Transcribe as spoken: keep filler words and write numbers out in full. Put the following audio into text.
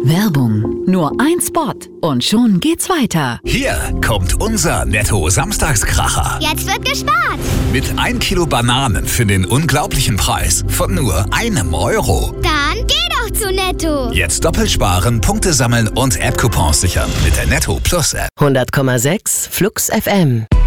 Werbung. Nur ein Spot und schon geht's weiter. Hier kommt unser Netto-Samstagskracher. Jetzt wird gespart. Mit ein Kilo Bananen für den unglaublichen Preis von nur einem Euro. Dann geh doch zu Netto. Jetzt doppelt sparen, Punkte sammeln und App-Coupons sichern mit der Netto Plus App. hundert Komma sechs Flux F M.